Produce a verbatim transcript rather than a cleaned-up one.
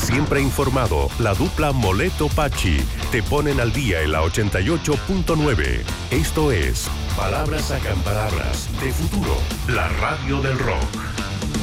Siempre informado, la dupla Moleto Pachi te ponen al día en la ochenta y ocho punto nueve. Esto es Palabras Sacan Palabras de Futuro, la radio del rock.